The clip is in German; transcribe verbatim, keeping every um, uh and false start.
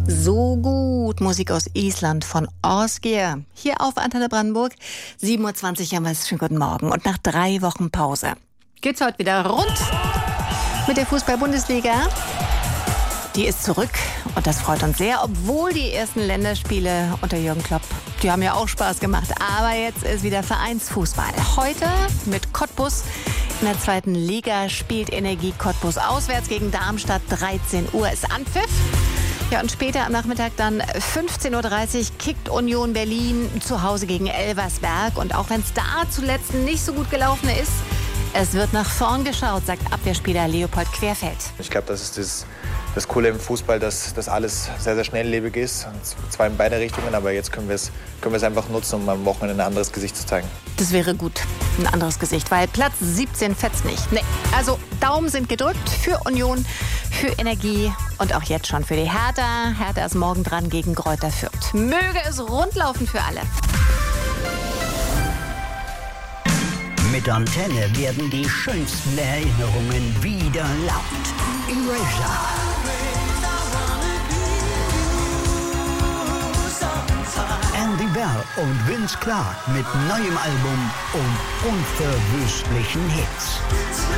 So gut. Musik aus Island von Ásgeir. Hier auf Antenne Brandenburg. sieben Uhr zwanzig haben wir es. Schönen guten Morgen. Und nach drei Wochen Pause geht's heute wieder rund mit der Fußball-Bundesliga. Die ist zurück und das freut uns sehr, obwohl die ersten Länderspiele unter Jürgen Klopp, die haben ja auch Spaß gemacht. Aber jetzt ist wieder Vereinsfußball. Heute mit Cottbus. In der zweiten Liga spielt Energie Cottbus auswärts gegen Darmstadt. dreizehn Uhr ist Anpfiff. Ja, und später am Nachmittag dann fünfzehn Uhr dreißig kickt Union Berlin zu Hause gegen Elversberg. Und auch wenn es da zuletzt nicht so gut gelaufen ist, es wird nach vorn geschaut, sagt Abwehrspieler Leopold Querfeld. Ich glaube, das ist das, das Coole im Fußball, dass das alles sehr, sehr schnelllebig ist. Und zwar in beide Richtungen, aber jetzt können wir es können wir es einfach nutzen, um am Wochenende ein anderes Gesicht zu zeigen. Das wäre gut, ein anderes Gesicht, weil Platz siebzehn fetzt nicht. Nee. Also Daumen sind gedrückt für Union, für Energie und auch jetzt schon für die Hertha. Hertha ist morgen dran gegen Greuther Fürth. Möge es rundlaufen für alle. Mit Antenne werden die schönsten Erinnerungen wieder laut. Erasure. Andy Bell und Vince Clarke mit neuem Album und unverwüstlichen Hits.